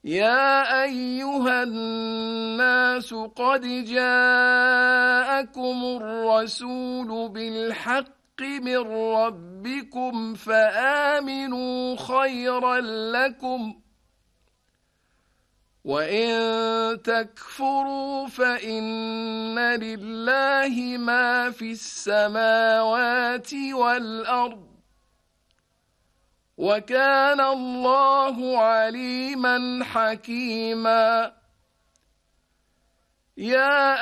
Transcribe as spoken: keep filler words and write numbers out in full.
يا أيها الناس قد جاءكم الرسول بالحق من ربكم فآمنوا خيرا لكم وإن تكفروا فإن لله ما في السماوات والأرض وكان الله عليما حكيما. يا